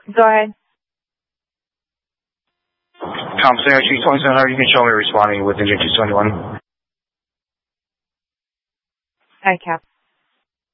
Go ahead. Thompson Air 227, you can show me responding with engine 221. Hi, Cap.